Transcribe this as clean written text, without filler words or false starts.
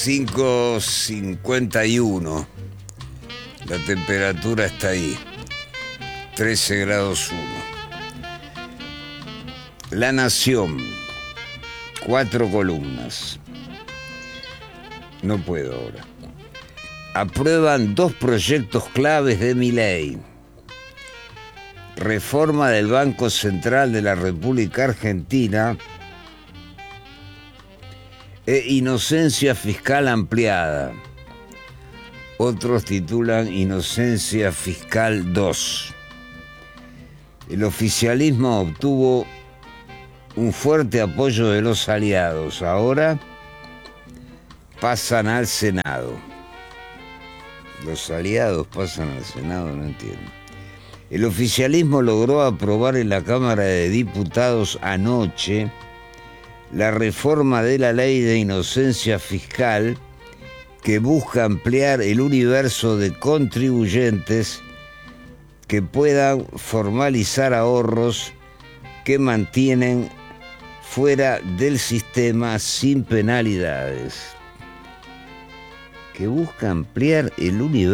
5:51. La temperatura está ahí, 13 grados 1. La Nación, 4 columnas. No puedo ahora. Aprueban 2 proyectos claves de Milei. Reforma del Banco Central de la República Argentina e inocencia fiscal ampliada. Otros titulan Inocencia Fiscal 2. El oficialismo obtuvo un fuerte apoyo de los aliados. Ahora pasan al Senado. Los aliados pasan al Senado, no entiendo. El oficialismo logró aprobar en la Cámara de Diputados anoche la reforma de la ley de inocencia fiscal que busca ampliar el universo de contribuyentes que puedan formalizar ahorros que mantienen fuera del sistema sin penalidades. Que busca ampliar el universo